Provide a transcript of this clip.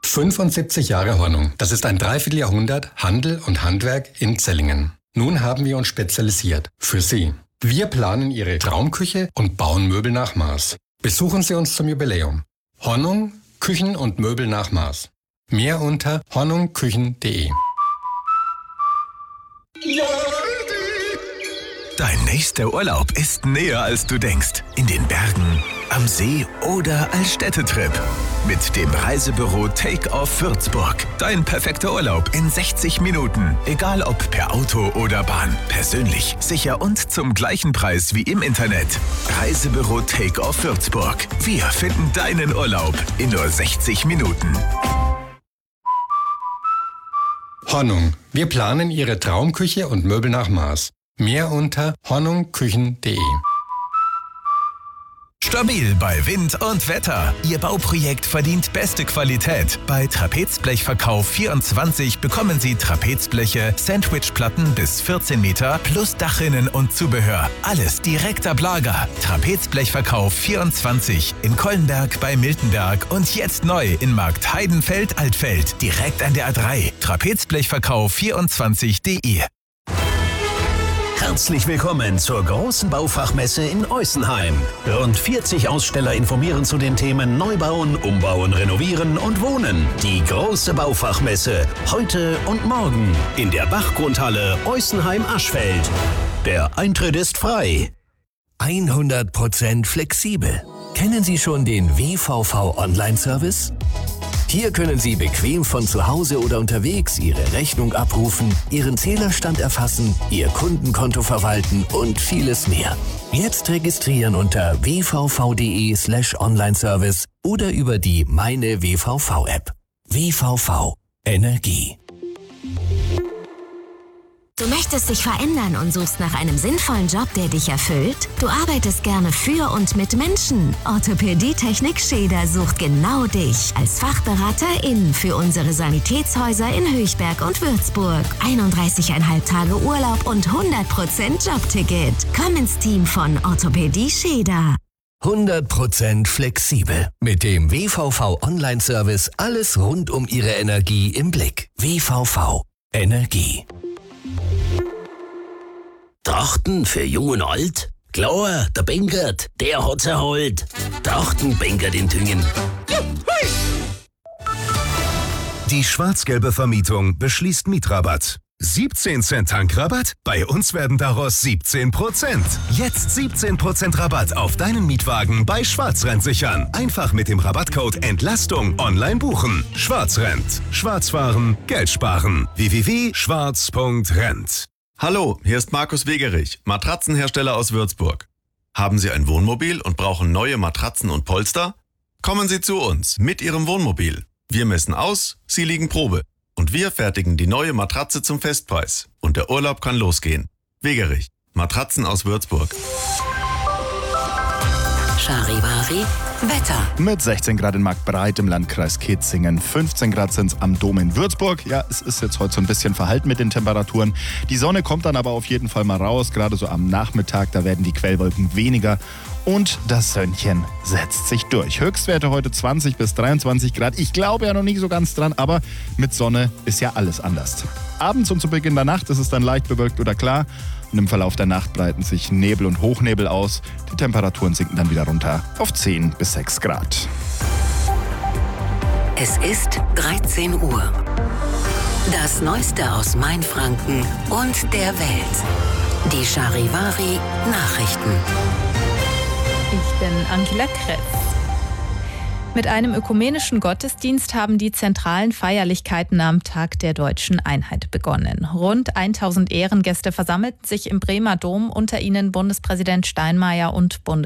75 Jahre Hornung. Das ist ein Dreivierteljahrhundert Handel und Handwerk in Zellingen. Nun haben wir uns spezialisiert. Für Sie. Wir planen Ihre Traumküche und bauen Möbel nach Maß. Besuchen Sie uns zum Jubiläum. Hornung, Küchen und Möbel nach Maß. Mehr unter hornungküchen.de. Dein nächster Urlaub ist näher als du denkst. In den Bergen, am See oder als Städtetrip. Mit dem Reisebüro Take Off Würzburg. Dein perfekter Urlaub in 60 Minuten. Egal ob per Auto oder Bahn. Persönlich, sicher und zum gleichen Preis wie im Internet. Reisebüro Take Off Würzburg. Wir finden deinen Urlaub in nur 60 Minuten. Hornung. Wir planen Ihre Traumküche und Möbel nach Maß. Mehr unter hornungküchen.de. Stabil bei Wind und Wetter. Ihr Bauprojekt verdient beste Qualität. Bei Trapezblechverkauf24 bekommen Sie Trapezbleche, Sandwichplatten bis 14 Meter plus Dachrinnen und Zubehör. Alles direkt ab Lager. Trapezblechverkauf24 in Kollenberg bei Miltenberg und jetzt neu in Markt Heidenfeld-Altfeld. Direkt an der A3. Trapezblechverkauf24.de. Herzlich willkommen zur großen Baufachmesse in Eußenheim. Rund 40 Aussteller informieren zu den Themen Neubauen, Umbauen, Renovieren und Wohnen. Die große Baufachmesse heute und morgen in der Bachgrundhalle Eußenheim-Aschfeld. Der Eintritt ist frei. 100% flexibel. Kennen Sie schon den WVV Online-Service? Hier können Sie bequem von zu Hause oder unterwegs Ihre Rechnung abrufen, Ihren Zählerstand erfassen, Ihr Kundenkonto verwalten und vieles mehr. Jetzt registrieren unter wvv.de/Online-Service oder über die Meine WVV-App. WVV Energie. Du möchtest dich verändern und suchst nach einem sinnvollen Job, der dich erfüllt? Du arbeitest gerne für und mit Menschen. Orthopädie-Technik Scheder sucht genau dich als Fachberaterin für unsere Sanitätshäuser in Höchberg und Würzburg. 31,5 Tage Urlaub und 100% Jobticket. Komm ins Team von Orthopädie Scheder. 100% flexibel. Mit dem WVV Online-Service alles rund um Ihre Energie im Blick. WVV Energie. Trachten für Jung und Alt? Klar, der Benkert, der hat's erholt. Trachten Benkert in Tüngen. Die schwarz-gelbe Vermietung beschließt Mietrabatt. 17 Cent Tankrabatt? Bei uns werden daraus 17%. Jetzt 17% Rabatt auf deinen Mietwagen bei Schwarzrent sichern. Einfach mit dem Rabattcode Entlastung online buchen. Schwarzrent. Schwarz fahren, Geld sparen. www.schwarz.rent. Hallo, hier ist Markus Wegerich, Matratzenhersteller aus Würzburg. Haben Sie ein Wohnmobil und brauchen neue Matratzen und Polster? Kommen Sie zu uns mit Ihrem Wohnmobil. Wir messen aus, Sie liegen Probe. Und wir fertigen die neue Matratze zum Festpreis. Und der Urlaub kann losgehen. Wegerich, Matratzen aus Würzburg. Charivari Wetter. Mit 16 Grad in Marktbreit im Landkreis Kitzingen, 15 Grad sind es am Dom in Würzburg. Ja, es ist jetzt heute so ein bisschen verhalten mit den Temperaturen. Die Sonne kommt dann aber auf jeden Fall mal raus, gerade so am Nachmittag, da werden die Quellwolken weniger und das Sönnchen setzt sich durch. Höchstwerte heute 20 bis 23 Grad. Ich glaube ja noch nicht so ganz dran, aber mit Sonne ist ja alles anders. Abends und zu Beginn der Nacht ist es dann leicht bewölkt oder klar. Und im Verlauf der Nacht breiten sich Nebel und Hochnebel aus. Die Temperaturen sinken dann wieder runter auf 10 bis 6 Grad. Es ist 13 Uhr. Das Neueste aus Mainfranken und der Welt. Die Charivari Nachrichten. Ich bin Angela Kretz. Mit einem ökumenischen Gottesdienst haben die zentralen Feierlichkeiten am Tag der Deutschen Einheit begonnen. Rund 1000 Ehrengäste versammelten sich im Bremer Dom, unter ihnen Bundespräsident Steinmeier und